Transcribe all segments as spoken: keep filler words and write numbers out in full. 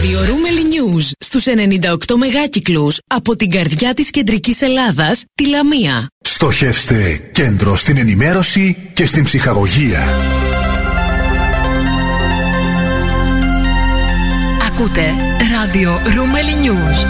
Ραδιορούμελη News στους ενενήντα οκτώ μεγάκυκλους από την καρδιά της κεντρικής Ελλάδας, τη Λαμία. Στοχεύστε κέντρο στην ενημέρωση και στην ψυχαγωγία. Ακούτε Ραδιορούμελη News.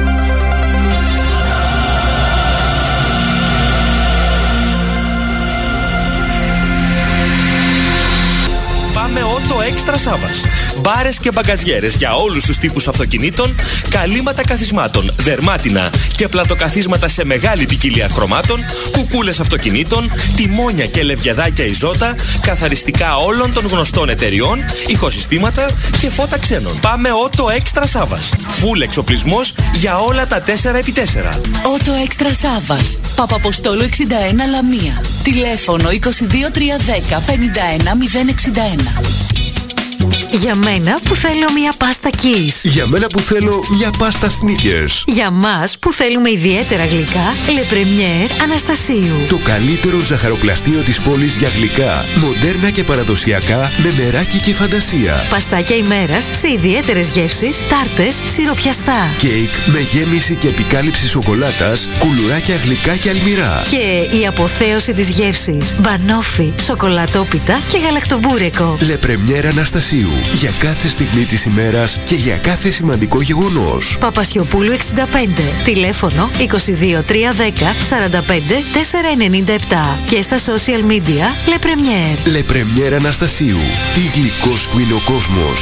Με Auto Extra Savas. Μπάρες και μπαγκαζιέρες για όλους τους τύπους αυτοκινήτων, καλύματα καθισμάτων, δερμάτινα και πλατοκαθίσματα σε μεγάλη ποικιλία χρωμάτων, κουκούλες αυτοκινήτων, τιμόνια και λευκιαδάκια Ιζότα, καθαριστικά όλων των γνωστών εταιριών, ηχοσυστήματα και φώτα ξένων. Πάμε Auto Extra Savas. Φουλ εξοπλισμός για όλα τα τέσσερα επί τέσσερα. Auto Extra Savas. Παπαποστόλου εξήντα ένα Λαμία. Τηλέφωνο είκοσι δύο τριακόσια δέκα πενήντα ένα μηδέν εξήντα ένα. Για μένα που θέλω μια πάστα Kiss. Για μένα που θέλω μια πάστα Snickers. Για μας που θέλουμε ιδιαίτερα γλυκά, Le Premier Αναστασίου. Το καλύτερο ζαχαροπλαστείο της πόλης για γλυκά, μοντέρνα και παραδοσιακά, με νεράκι και φαντασία. Παστάκια ημέρας σε ιδιαίτερες γεύσεις, τάρτες, σιροπιαστά. Κέικ με γέμιση και επικάλυψη σοκολάτας, κουλουράκια γλυκά και αλμυρά. Και η αποθέωση της γεύσης, μπανόφι, σοκολατόπιτα και γαλακτομπούρεκο. Le Premier Αναστασίου. Για κάθε στιγμή της ημέρας και για κάθε σημαντικό γεγονός. Παπασιοπούλου εξήντα πέντε. Τηλέφωνο είκοσι δύο τριακόσια δέκα σαράντα πέντε τετρακόσια ενενήντα επτά. Και στα social media Le Premier. Le Premier Αναστασίου. Τι γλυκός που είναι ο κόσμος.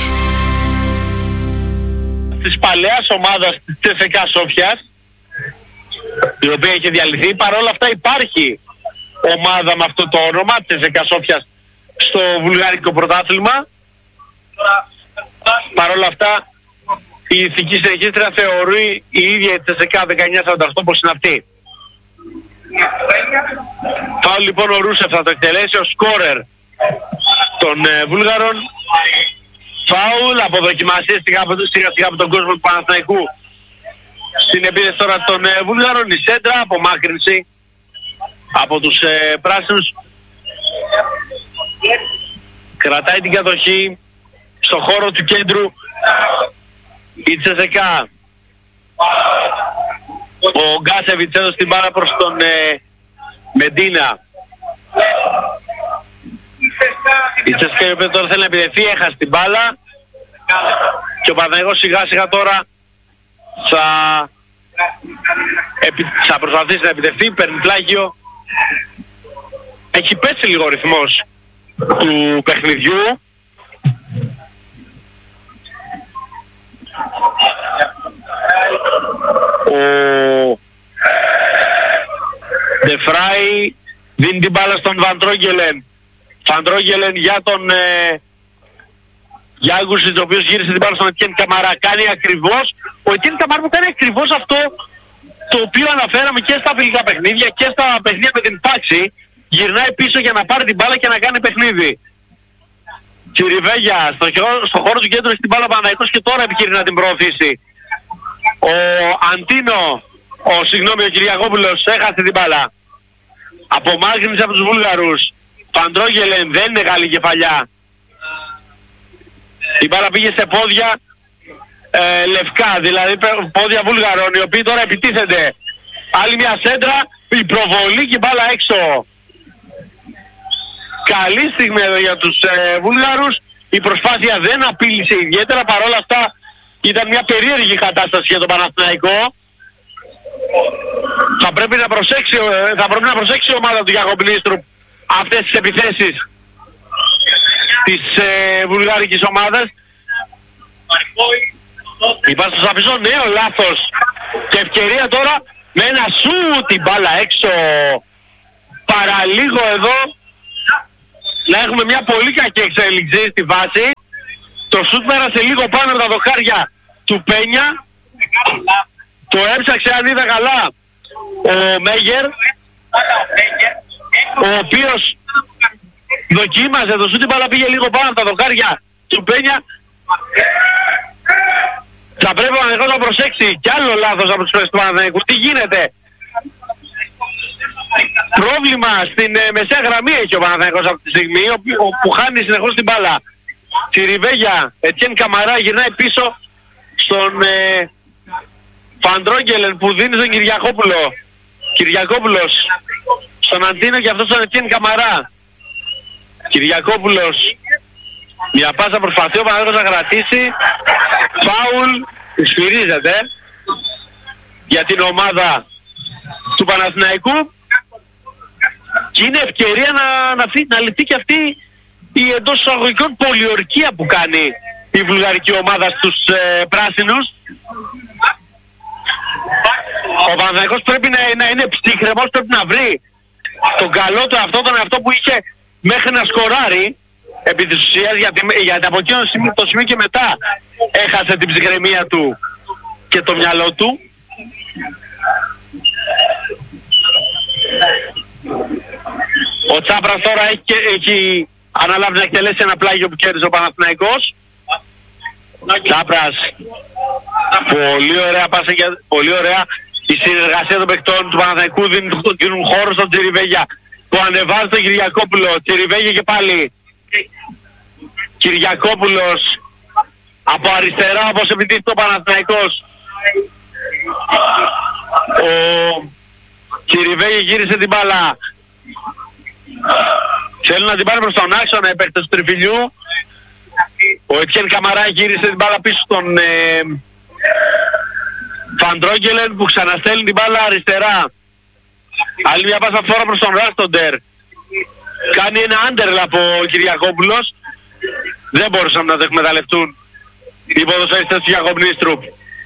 Της παλαιάς ομάδας της Τσέσσεκα Σόφιας, η οποία έχει διαλυθεί, παρόλα αυτά υπάρχει ομάδα με αυτό το όνομα, Τσέσσεκα Σόφιας, στο βουλγαρικό πρωτάθλημα. Παρ' όλα αυτά η ηθική συνεχίστρια θεωρεί η ίδια η Τσέσσεκα δεκαεννιά σαράντα οκτώ πως είναι αυτή. Φάουλ λοιπόν ο Ρούσεφ θα το εκτελέσει, ο σκόρερ των ε, Βούλγαρων. Φάουλ, αποδοκιμασίες σιγά σιγά από τον κόσμο του Παναθηναϊκού στην επίθεση τώρα των ε, Βούλγαρων. Η σέντρα, απομάκρυνση από τους ε, πράσινους. Κρατάει την κατοχή στο χώρο του κέντρου η Τσέσσεκα. Ο Γκάσεβιτς έδωσε την μπάλα προς τον ε, Μεντίνα. Η Τσέσσεκα η οποία τώρα θέλει να επιτεθεί, έχασε την μπάλα και ο Παναθηναϊκός σιγά σιγά τώρα θα, επι, θα προσπαθήσει να επιτεθεί, παίρνει πλάγιο. Έχει πέσει λίγο ο ρυθμός του παιχνιδιού. Ο Ντεφράι δίνει την μπάλα στον Βαντρόγγελεν. Βαντρόγγελεν για τον ε, Γιάγκουσιτς, ο οποίος γύρισε την μπάλα στον Ετιέν Καμαρά. Κάνει ακριβώς, ο Ετιέν Καμαρά που κάνει ακριβώς αυτό το οποίο αναφέραμε και στα φιλικά παιχνίδια και στα παιχνίδια με την Πάξη. Γυρνάει πίσω για να πάρει την μπάλα και να κάνει παιχνίδι. Κυριβέγια στο, στο χώρο του κέντρου έχει την μπάλα Παναθηναϊκός και τώρα επιχειρεί να την προωθήσει. Ο Αντίνο, ο συγγνώμη ο Κυριακόπουλος έχασε την μπάλα. Απομάκρυνση από τους Βούλγαρους. Παντρόγελεν, δεν είναι καλή κεφαλιά. Η μπάλα πήγε σε πόδια ε, λευκά, δηλαδή πόδια Βούλγαρων, οι οποίοι τώρα επιτίθενται. Άλλη μια σέντρα, η προβολή και η μπάλα έξω. Καλή στιγμή εδώ για τους ε, Βούλγαρους. Η προσπάθεια δεν απείλησε ιδιαίτερα, παρόλα αυτά ήταν μια περίεργη κατάσταση για τον Παναθηναϊκό. Θα πρέπει να προσέξει, θα πρέπει να προσέξει η ομάδα του Γιακομπλίστρου αυτές τις επιθέσεις της ε, βουλγαρικής ομάδας. Υπάρχει στο Σαφιζό, νέο λάθος και ευκαιρία τώρα με ένα σου την μπάλα έξω. Παραλίγο εδώ να έχουμε μια πολύ κακή εξέλιξη στη βάση. Το σουτ πέρασε λίγο πάνω από τα δοκάρια του Πένια. Το έψαξε αν είδα καλά ο Μέγερ, ο οποίος δοκίμασε το σουτ, η μπάλα πήγε λίγο πάνω από τα δοκάρια του Πένια. Θα πρέπει ο Παναθηναϊκός να προσέξει κι άλλο λάθος από τους παίκτες του Παναθηναϊκού. Τι γίνεται? Πρόβλημα στην ε, μεσαία γραμμή έχει ο Παναθηναϊκός αυτή τη στιγμή, που χάνει συνεχώς την μπάλα. Τη Ριβέγια, Ετιέν Καμαρά γυρνάει πίσω στον ε, Φαντρόγγελεν που δίνει στον Κυριακόπουλο. Κυριακόπουλος στον Αντίνο και αυτός στον Ετιέν Καμαρά. Κυριακόπουλος, μια πάσα προσπαθεί ο Παναθηναϊκός να κρατήσει. Φάουλ, σφυρίζεται για την ομάδα του Παναθηναϊκού. Και είναι ευκαιρία να, να, να λυθεί και αυτή η εντός εισαγωγικών πολιορκία που κάνει η βουλγαρική ομάδα στους ε, πράσινους. Ο Παναθηναϊκός πρέπει να, να είναι ψύχρεμος, πρέπει να βρει τον καλό του αυτό, τον εαυτό που είχε μέχρι να σκοράρει επί της ουσίας, γιατί, γιατί από εκείνο το σημείο και μετά έχασε την ψυχραιμία του και το μυαλό του. Ο Τσάπρας τώρα έχει, έχει αναλάβει να εκτελέσει ένα πλάγιο που κέρδισε ο Παναθηναϊκός. Τσάπρας, πολύ ωραία πάσα, πολύ ωραία η συνεργασία των παικτών του Παναθηναϊκού, δίνουν, δίνουν χώρο στον Τσιριβέγια που ανεβάζει τον Κυριακόπουλο. Τσιριβέγια και πάλι Κυριακόπουλος από αριστερά όπως επιτίθεται ο Παναθηναϊκός. Ο Τσιριβέγια γύρισε την μπάλα. Θέλουν να την πάρει προς τον άξονα οι παίκτες του τριφυλιού. Ο Ετιέν Καμαρά γύρισε την μπάλα πίσω στον ε, Φαντρόγγελεν που ξαναστέλνει την μπάλα αριστερά. Άλλη μια πάσα φορά προς τον Ράστοντερ. Κάνει ένα άντερλαπ ο Κυριακόπουλος. Δεν μπορούσαν να το εκμεταλλευτούν οι ποδοσφαιριστές του Γιακοπνίστρου.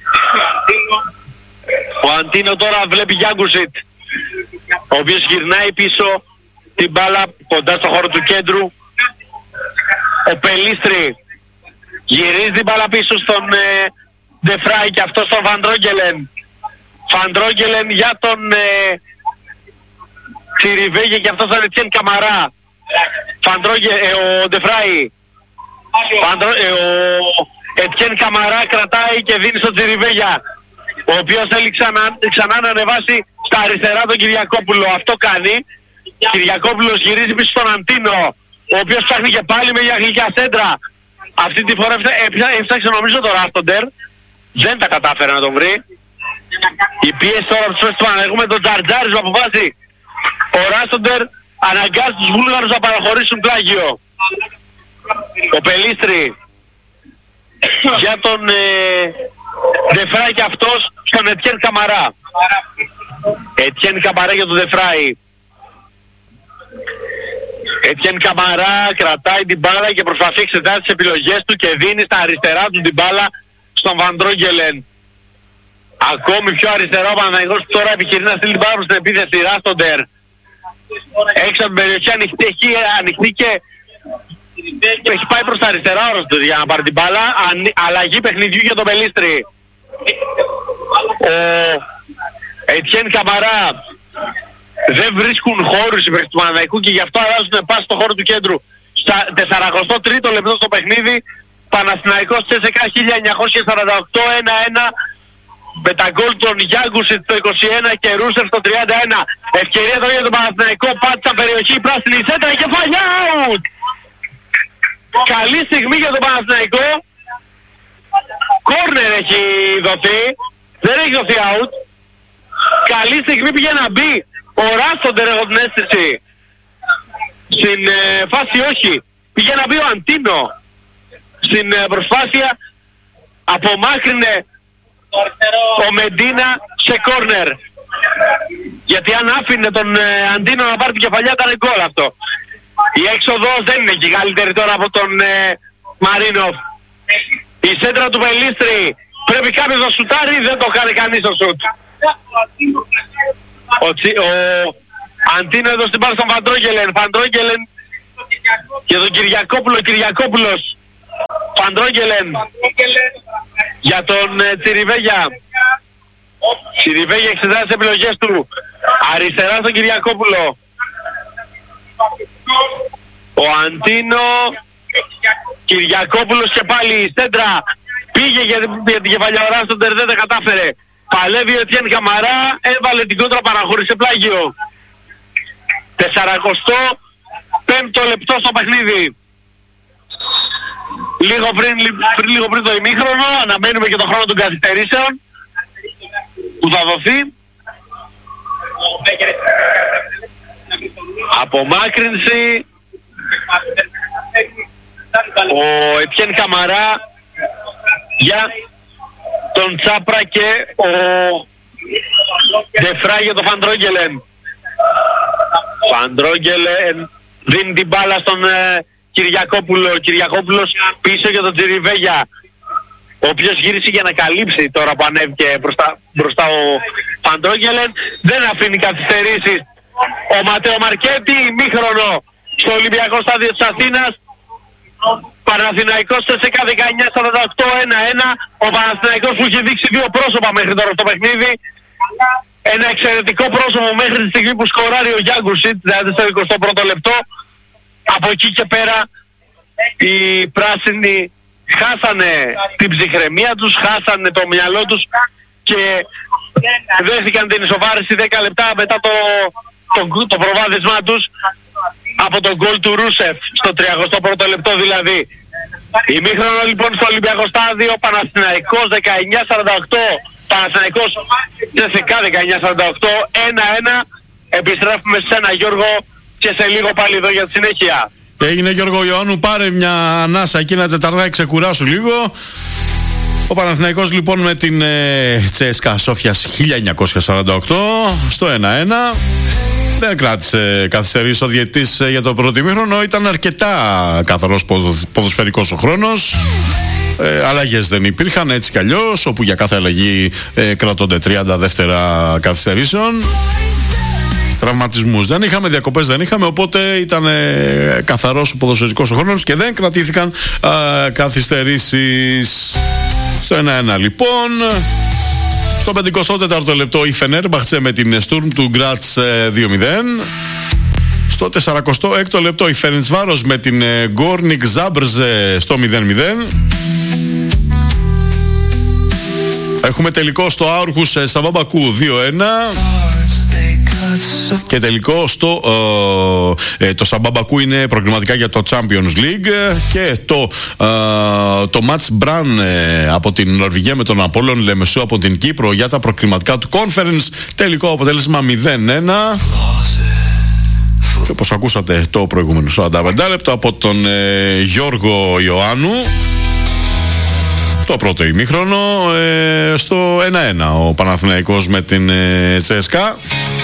Ο Αντίνο τώρα βλέπει Γιάγκουσιτ, ο οποίος γυρνάει πίσω την μπάλα κοντά στο χώρο του κέντρου. Ο Πελίστρη γυρίζει την μπάλα πίσω στον ε, Ντεφράι και αυτό στον Φαντρόγγελεν. Φαντρόγγελεν για τον ε, Τσιριβέγε και αυτό στον Ετιέν Καμαρά. Φαντρόγγε, ε, ο Ντεφράι. Φαντρο, ε, ο Ετιέν Καμαρά κρατάει και δίνει στον Τσιριβέγια, ο οποίος θέλει ξανά, ξανά να ανεβάσει στα αριστερά τον Κυριακόπουλο. Αυτό κάνει. Κυριακόπουλος γυρίζει πίσω στον Αντίνο, ο οποίος ψάχνει και πάλι με μια γλυκιά σέντρα. Αυτή τη φορά έφταξε νομίζω το Ράστοντερ. Δεν τα κατάφερε να τον βρει. Η πίεση τώρα τους φέρει του Παναθηναϊκού με τον Τζαρτζάρισμα που βάζει. Ο Ράστοντερ αναγκάζει τους Βούλγαρους να παραχωρήσουν πλάγιο. Ο Πελίστρη για τον Ντεφράι και αυτός στον Ετιέν Καμαρά. Ετιέν Καμαρά για τον Ντεφράι. Ετιέν Καμαρά κρατάει την μπάλα και προσπαθεί να εξετάσει τις επιλογές του και δίνει στα αριστερά του την μπάλα στον Φαντρόγγελεν. Ακόμη πιο αριστερά ο Παναθηναϊκός που τώρα επιχειρεί να στείλει την μπάλα προς την επίθεση. Ράστοντερ έξω από την περιοχή ανοιχτή, έχει ανοιχτή και έχει πάει προς τα αριστερά όρος του για να πάρει την μπάλα. Αλλαγή παιχνιδιού για τον Πελίστρη. Ο Ετιέν Καμαρά δεν βρίσκουν χώρους οι παίκτες του Παναθηναϊκού και γι' αυτό αλλάζουν πάση στο χώρο του κέντρου. Στα σαράντα τρία λεπτό στο παιχνίδι, Παναθηναϊκός Τσέσσεκα χίλια εννιακόσια σαράντα οκτώ ένα ένα με τα γκολ των Γιάγκουσιτ στο είκοσι ένα και Ρούσερ στο τριάντα ένα. Ευκαιρία τώρα για τον Παναθηναϊκό, πάτησα περιοχή, πράσινη σέντρα, κεφαλιά out! Καλή στιγμή για τον Παναθηναϊκό. Κόρνερ έχει δοθεί, δεν έχει δοθεί out. Καλή στιγμή πήγε να μπει ο Ράστοντερ, έχω την αίσθηση. Στην ε, φάση όχι, πήγε να μπει ο Αντίνο. Στην ε, προσπάθεια απομάκρυνε ο Μεντίνα σε κόρνερ. Γιατί αν άφηνε τον ε, Αντίνο να πάρει την κεφαλιά ήταν γκολ αυτό. Η έξοδος δεν είναι και καλύτερη τώρα από τον ε, Μαρίνοφ. Η σέντρα του Πελίστρη, πρέπει κάποιος να σουτάρει, δεν το κάνει κανείς το σουτ. Ο, ο Αντίνο εδώ στην πάρα στον Φαντρόγγελεν. Φαντρόγγελεν και τον Κυριακόπουλο. Κυριακόπουλος. Φαντρόγγελεν για τον ε, Τσιριβέγια. Τσιριβέγια εξετάζει τις επιλογές του. Αριστερά στον Κυριακόπουλο. Ο Αντίνο. Κυριακόπουλος και πάλι η σέντρα πήγε για, για την κεφαλιά ο Ράστοντερ, δεν τα κατάφερε. Παλεύει ο Ετιέν Καμαρά, έβαλε την κόντρα, παραχώρησε πλάγιο. σαράντα πέμπτο λεπτό στο παιχνίδι. λίγο πριν, πριν, λίγο πριν το ημίχρονο, αναμένουμε και τον χρόνο των καθυστερήσεων που θα δοθεί. Απομάκρυνση. Ο Ετιέν Καμαρά για τον Τσάπρα και ο Ντεφρά για τον Φαντρόγγελεν. Φαντρόγγελεν δίνει την μπάλα στον ε, Κυριακόπουλο. Ο Κυριακόπουλος πίσω για τον Τζιριβέγια, ο οποίος γύρισε για να καλύψει τώρα που ανέβηκε μπροστά, μπροστά ο Φαντρόγγελεν. Δεν αφήνει καθυστερήσεις ο Ματέο Μαρκέτη. Ημίχρονο στο Ολυμπιακό Στάδιο της Αθήνας. Παναθηναϊκός ΣΕΣΚΑ δεκαεννιά σαράντα οκτώ ένα ένα. Ο Παναθηναϊκός που έχει δείξει δύο πρόσωπα μέχρι τώρα στο παιχνίδι. Ένα εξαιρετικό πρόσωπο μέχρι τη στιγμή που σκοράρει ο Γιάνγκουσιτ, δηλαδή στο εικοστό πρώτο λεπτό. Από εκεί και πέρα οι πράσινοι χάσανε την ψυχραιμία τους, χάσανε το μυαλό τους και δέχτηκαν την ισοβάρηση δέκα λεπτά μετά το, το, το προβάδισμά τους από τον γκολ του Ρούσεφ στο τριακοστό πρώτο λεπτό δηλαδή. Ημίχρονο λοιπόν στο Ολυμπιακό Στάδιο, Παναθηναϊκός δεκαεννιά σαράντα οκτώ, Παναθηναϊκός ΣΕΣΚΑ δεκαεννιά σαράντα οκτώ ένα ένα. Επιστρέφουμε σε ένα Γιώργο και σε λίγο πάλι εδώ για τη συνέχεια. Έγινε Γιώργο Ιωάννου, πάρε μια ανάσα εκεί να τεταρδάει, ξεκουράσου λίγο. Ο Παναθηναϊκός λοιπόν με την ε, Τσέσκα Σόφιας χίλια εννιακόσια σαράντα οκτώ στο ένα ένα. Δεν κράτησε καθυστερήσεις ο διαιτητής ε, για το πρώτο ημίχρονο. Ήταν αρκετά καθαρός ποδοσφαιρικός ο χρόνος. Ε, αλλαγές δεν υπήρχαν έτσι κι αλλιώς, όπου για κάθε αλλαγή ε, κρατώνται τριάντα δεύτερα καθυστερήσεων. Τραυματισμούς δεν είχαμε, διακοπές δεν είχαμε, οπότε ήταν ε, καθαρός ο ποδοσφαιρικός ο χρόνος και δεν κρατήθηκαν ε, καθυστερήσεις. Στο ένα ένα λοιπόν. Στο πενηκοστό τέταρτο λεπτό η Φενέρμπαχτσε με την Στουρμ του Γκράτς ε, δύο μηδέν. Στο σαρανταέκτο έκτο λεπτό η Φερεντσβάρος με την ε, Γκόρνικ Ζάμπρζε στο μηδέν μηδέν. Έχουμε τελικό στο Άουρχους ε, Σαββαμπακού δύο ένα. Και τελικό στο ε, ε, το Σαμπαμπακού είναι προκριματικά για το Champions League. Και το, ε, το Mats Μπραν ε, από την Νορβηγία με τον Απόλλων Λεμεσού από την Κύπρο για τα προκριματικά του Conference. Τελικό αποτέλεσμα μηδέν ένα. Και όπως ακούσατε το προηγούμενο σαράντα πέντε λεπτό από τον ε, Γιώργο Ιωάννου, το πρώτο ημίχρονο ε, στο ένα ένα ο Παναθηναϊκός με την ε, Τσέσκα.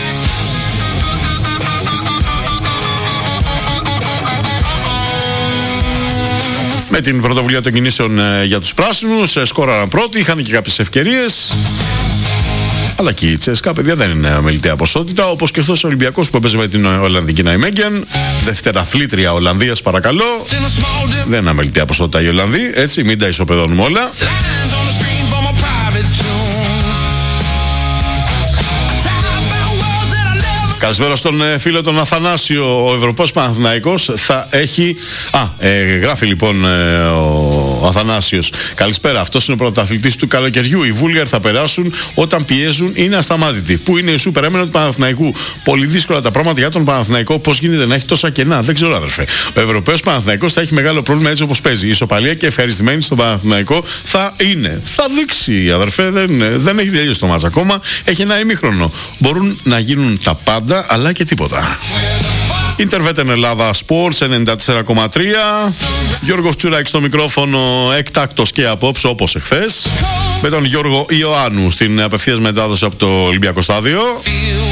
Με την πρωτοβουλία των κινήσεων ε, για τους πράσινους, ε, σκόραραν πρώτοι, είχαν και κάποιες ευκαιρίες. Αλλά και η Τσέσκα, παιδιά, δεν είναι αμεληταία ποσότητα. Όπως και αυτός ο Ολυμπιακός που έπαιζε με την Ολλανδική Ναϊμέγγεν. Δευτεραθλήτρια Ολλανδίας, παρακαλώ. Δεν είναι αμεληταία ποσότητα οι Ολλανδοί, έτσι, μην τα ισοπεδώνουμε όλα. Καλησπέρα στον ε, φίλο τον Αθανάσιο. Ο Ευρωπαίος Παναθηναϊκός θα έχει. Α, ε, γράφει λοιπόν ε, ο Αθανάσιος. Καλησπέρα. Αυτός είναι ο πρωταθλητής του καλοκαιριού. Οι Βούλγαροι θα περάσουν όταν πιέζουν, είναι ασταμάτητοι. Πού είναι η σούπερ έμενα του Παναθηναϊκού. Πολύ δύσκολα τα πράγματα για τον Παναθηναϊκό. Πώς γίνεται να έχει τόσα κενά. Δεν ξέρω, αδερφέ. Ο Ευρωπαίος Παναθηναϊκός θα έχει μεγάλο πρόβλημα έτσι όπως παίζει. Η ισοπαλία και ευχαριστημένη στον Παναθηναϊκό θα είναι. Θα δείξει, αδερφέ. Δεν, δεν έχει τελειώσει το μάτς ακόμα. Έχει ένα ημίχρονο. Μπορούν να γίνουν τα πάντα, αλλά και τίποτα. Ιντερβέτεν Ελλάδα Sports ενενήντα τέσσερα κόμμα τρία. Γιώργος Τσουράκης στο μικρόφωνο, εκτάκτος και απόψε όπως εχθές. Με τον Γιώργο Ιωάννου στην απευθείας μετάδοση από το Ολυμπιακό Στάδιο.